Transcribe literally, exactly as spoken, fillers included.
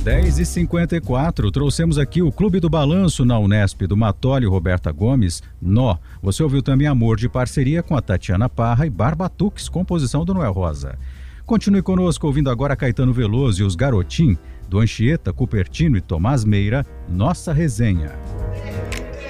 dez e cinquenta e quatro, trouxemos aqui o Clube do Balanço na Unesp do Matoli Roberta Gomes, Nó. Você ouviu também Amor de Parceria com a Tatiana Parra e Barbatuques, composição do Noel Rosa. Continue conosco ouvindo agora Caetano Veloso e os Garotim, do Anchieta, Cupertino e Tomás Meira, Nossa Resenha.